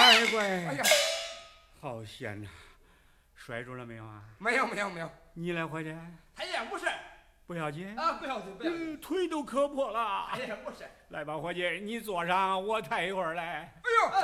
乖乖， 哎呀， 好险呐！摔着了没有啊？ 没有没有没有， 你来伙计， 他也不是不要紧啊，不要紧不要紧， 腿都磕破了。 他也不是。 来吧，伙计，你坐上，我抬一会儿来。 哎呦！